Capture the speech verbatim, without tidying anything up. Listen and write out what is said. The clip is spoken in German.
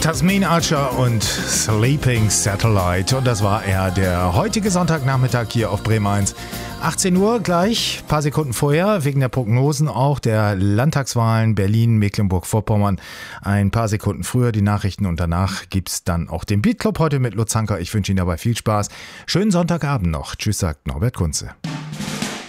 Tasmin Archer und Sleeping Satellite. Und das war er, der heutige Sonntagnachmittag hier auf Bremen eins. achtzehn Uhr gleich, paar Sekunden vorher, wegen der Prognosen auch der Landtagswahlen Berlin, Mecklenburg-Vorpommern. Ein paar Sekunden früher die Nachrichten und danach gibt's dann auch den Beat Club heute mit Lutz Hanker. Ich wünsche Ihnen dabei viel Spaß. Schönen Sonntagabend noch. Tschüss, sagt Norbert Kunze.